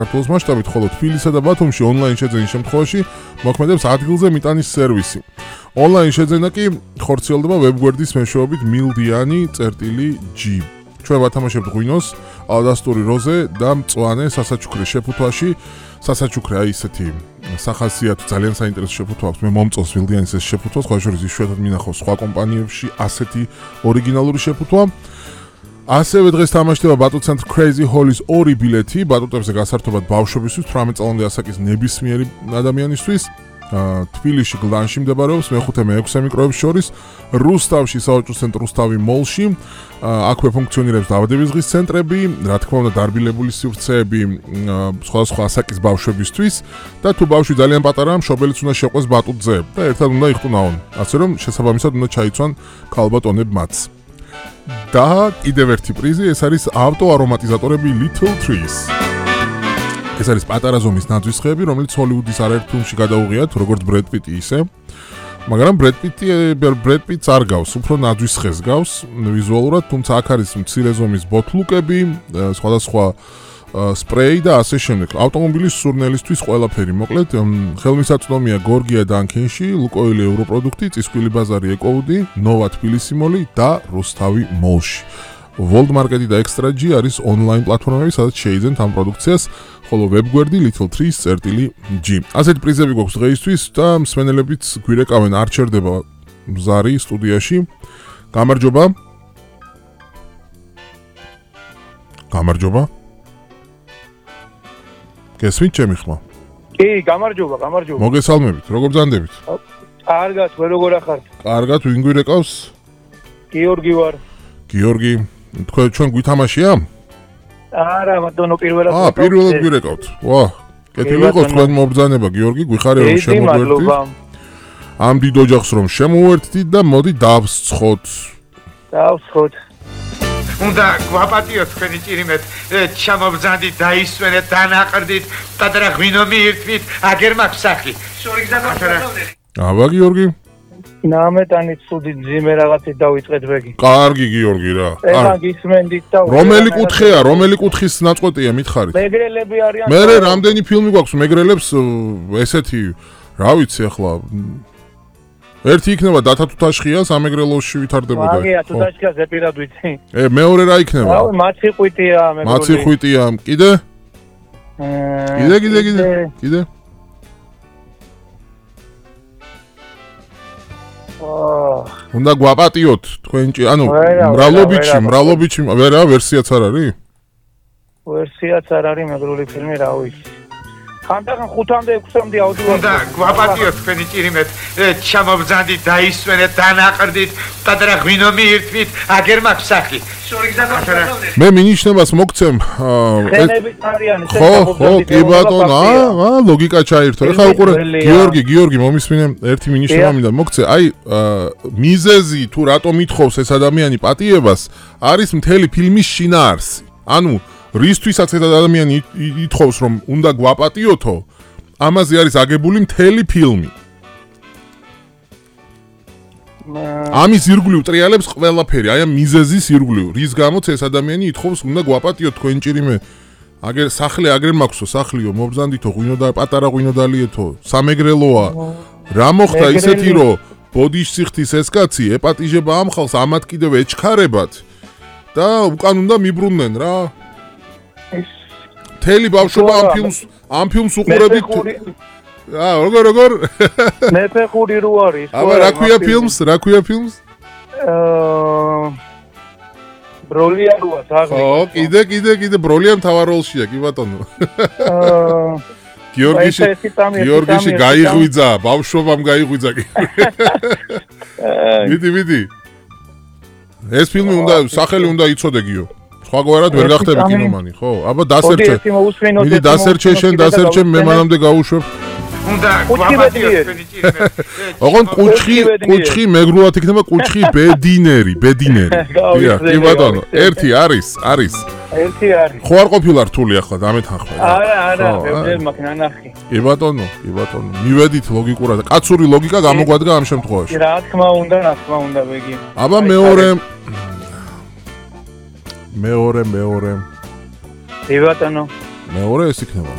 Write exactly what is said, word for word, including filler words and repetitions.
საქართველოს მასშტაბით, ხოლო თბილისსა და ბათუმში ონლაინ შეძენის შემთხვევაში მოქმედებს ადგილზე მიტანის სერვისი. ონლაინ შეძენა კი ხორციელდება ვებგვერდის მეშვეობით mildani.g. ჩვენ ვათამაშებთ ღვინოს, ალდასტური როზე და მწვანე სასაჩუქრე შეფუთვაში. სასაჩუქრე აი ესეთი სახასიათო ძალიან საინტერესო შეფუთვა აქვს. მე მომწონს მილდიანის ეს შეფუთვა, სხვა შორის იშვიათად მინახავს სხვა კომპანიებში ასეთი ორიგინალური შეფუთვა. ასევე დღეს თამაშდება ბატუტცენტრ Crazy Hall-ის ორი ბილეთი, ბატუტებზე გასართობად ბავშვებისთვის, თვრამეტ წლამდე ასაკის ნებისმიერი ადამიანისთვის. თბილისში გლანში მდებარეობს, მეხუთე მეექვსე მიკროებს შორის, რუსთავში საოჯო ცენტრ რუსთავი მოლში, აქვე ფუნქციონირებს დაავადებისდღის ცენტრები, რა თქმა უნდა დარბილებული სივრცეები სხვადასხვა ასაკის ბავშვებისთვის და თუ ბავშვი ძალიან პატარაა, მშობელიც უნდა შეყვეს ბატუტზე და ერთად უნდა იხტუნაონ, ასე რომ შესაბამისად უნდა ჩაიცვან ქალბატონებ მათს. და კიდევ ერთი პრიზი, ეს არის ავტო არომატიზატორები Little Trees. ეს არის პატარა ზომის ნაძვისხეები, რომელიც ჰოლივუდის არაერთ ფილმში გადაუღიათ, როგორც ბრედ პიტი ისე. მაგრამ ბრედ პიტი ბრედ პიტს არ გავს, უფრო ნაძვისხეს გავს ვიზუალურად, თუმცა აქ არის მცირე ზომის ბოთლუკები, სხვადასხვა სპრეი და ასე შემდეგ. ავტომობილის სურნელისთვის ყველაფერი, მოკლედ, ხელმისაწვდომია გორგია დანქენში, ლუკოილი ევროპროდუქტი, წისქვილი ბაზარი ეკოუდი, ნოვა თბილისი მოლი და რუსთავი მოლში. World Market და Extra G არის ონლაინ პლატფორმები, სადაც შეიძენთ ამ პროდუქციას, ხოლო ვებგვერდი Little Trees.g. ასეთი პრიზები გვაქვს დღეისთვის და მსმენელებიც გვირეკავენ, არ ჩერდება ზარი სტუდიაში. გამარჯობა. გამარჯობა. გესმით ჩემი ხმა? კი, გამარჯობა, გამარჯობა. მოგესალმებით, როგორ ბრძანდებით? კარგად, ვერ როგორ ახართ? კარგად, ვინ გვირეკავს? გიორგი ვარ. გიორგი, თქვენ ჩვენ გვითამაშია? არა, ბატონო, პირველად. აა, პირველად გვირეკავთ. ვა, კეთილი იყო თქვენ მობრძანება, გიორგი, გვიხარია რომ შემოვერთით. ამ დიდ ოჯახს რომ შემოვერთით და მოდი დავსცხოთ. დავსცხოთ. უნდა გვაპატიოთ თქვენი ჭირიმეთ, ჩამობრძანდით, დაისვენეთ, დანაყრდით, პატარა ღვინო მიირთვით, აგერ მაქვს სახლი. შორი გზადოთ. აბა გიორგი. ნამეტანი ცუდი ძიმე რაღაცით დავიწყეთ ბეგი. კარგი გიორგი რა. ეხლა გისმენდით და რომელი კუთხეა, რომელი კუთხის ნაწყვეტია მითხარით? მეგრელები არიან. მე რამდენი ფილმი გვაქვს მეგრელებს ესეთი, რა ვიცი ახლა ერთი იქნება დათა თუთაშხია სამეგრელოში ვითარდებოდა. აგია თუთაშხია ზეპირად ვიცი. ე მეორე რა იქნება? რავი, მაცხვიტია მეგრელი. მაცხვიტია, კიდე? კიდე, კიდე, კიდე, კიდე? უნდა გვაპატიოთ თქვენჭი, ანუ მრავლობიჩი, მრავლობიჩი, ვერა ვერსიაც არ არის? ვერსიაც არ არის მეგრული ფილმი, რა ვიცი. ხანდახან ხუთამდე ექვსამდე აუდიო. უნდა გვაპატიოთ თქვენი ჭირიმეთ, ჩამობრძანდით, დაისვენეთ, დანაყრდით, პატარა ღვინო მიირთვით, აგერ მაქვს სახლი. შორი გზადოთ. მე მინიშნებას მოგცემ. ხენებით არიან, ესე ხო, ხო, კი ბატონო, აა, ლოგიკა ჩაირთო. ეხლა უყურე, გიორგი, გიორგი, მომისმინე ერთი მინიშნება მინდა მოგცე. აი, მიზეზი თუ რატომ ითხოვს ეს ადამიანი პატიებას, არის მთელი ფილმის შინაარსი. ანუ რისთვისაც ეს ადამიანი ითხოვს რომ უნდა გვაპატიოთო, ამაზე არის აგებული მთელი ფილმი. ამის ირგვლივ ტრიალებს ყველაფერი, აი ამ მიზეზის ირგვლივ, რის გამოც ეს ადამიანი ითხოვს უნდა გვაპატიოთ თქვენ ჭირიმე. აგერ სახლი აგერ მაქვსო, სახლიო, მობრძანდითო, ღვინო და პატარა ღვინო დალიეთო, სამეგრელოა. რა მოხდა ისეთი რომ ბოდიშსიხთის ეს კაცი ეპატიჟება ამ ხალხს, ამათ კიდევ ეჩქარებათ და უკან უნდა მიბრუნდნენ რა. თელი ბავშვობა ამ ფილმს ამ ფილმს უყურებით. აა, როგორ როგორ? მეფეხური რო არის. აბა რა ქვია ფილმს? რა ქვია ფილმს? აა ბროლია როა თაღი. ხო, კიდე კიდე კიდე ბროლია მთავარ როლშია, კი ბატონო. აა გიორგიში გიორგიში გაიღვიძა, ბავშვობამ გაიღვიძა კი. მიდი, მიდი. ეს ფილმი უნდა სახელი უნდა იცოდე გიო. სხვაგვარად ვერ გახდები კინომანი, ხო? აბა დასერჩე. მიდი დასერჩე შენ, დასერჩე მე მანამდე გავუშვებ. უნდა გვაპატიოთ თქვენი ჭირიმეთ. ოღონდ კუჩხი, კუჩხი მეგრულად იქნება კუჩხი ბედინერი, ბედინერი. კი ბატონო, ერთი არის, არის. ერთი არის. ხო არ ყოფილა რთული ახლა დამეთანხმე. არა, არა, ვერ მაქვს ნანახი. კი ბატონო, კი ბატონო. მივედით ლოგიკურად. კაცური ლოგიკა გამოგვადგა ამ შემთხვევაში. რა თქმა უნდა, რა თქმა უნდა, ბეგი. აბა მეორე მეორე, მეორე. კი ბატონო. მეორე ეს იქნება.